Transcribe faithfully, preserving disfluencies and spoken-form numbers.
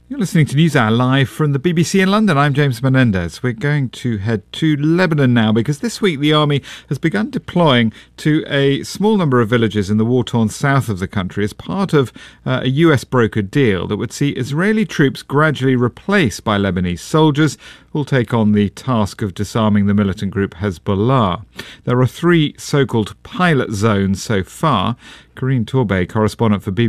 You're listening to NewsHour live from the B B C in London. I'm James Menendez. We're going to head to Lebanon now because this week the army has begun deploying to a small number of villages in the war-torn south of the country as part of uh, a U S brokered deal that would see Israeli troops gradually replaced by Lebanese soldiers who will take on the task of disarming the militant group Hezbollah. There are three so-called pilot zones so far. Karine Torbay, correspondent for B B C